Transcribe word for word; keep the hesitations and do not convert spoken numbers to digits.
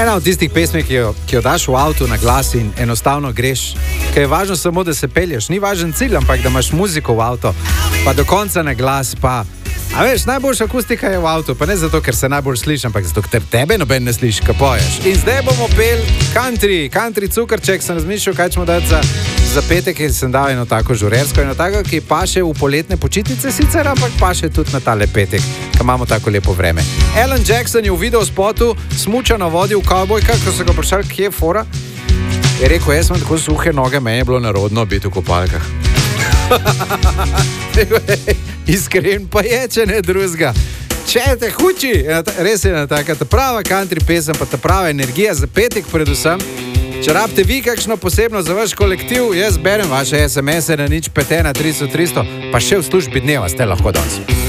ena od tistih pesmi, ki jo, ki jo daš v avtu na glas in enostavno greš. Ker je važno samo, da se pelješ. Ni važen cilj, ampak da imaš muziko v avtu. Pa do konca na glas, pa... A veš, najboljša akustika je v avtu, pa ne zato, ker se najbolj sliši, ampak zato, ker tebe noben ne sliši, ko poješ. In zdaj bomo pel country, country cukrček. Sem razmišljal, kaj ćemo dati za, za petek, in sem dal eno tako žurersko, eno tako, ki paše v poletne počitnice sicer, ampak paše tudi na tale petek, ko imamo tako lepo vreme. Alan Jackson je v videospotu smuča na vodi v kavbojkah, ko so ga vprašali, kje je fora, je rekel, jaz imam tako suhe noge, meni je bilo narodno biti v kopalkah. Iskren pa je, če ne drugega. Če te huči, res je ena taka ta prava country pesem, pa ta prava energija za petek predvsem. Če rabite vi kakšno posebno za vaš kolektiv, jaz berem vaše es em ese na nič pet ena tristo tristo, pa še v službi dneva ste lahko danes.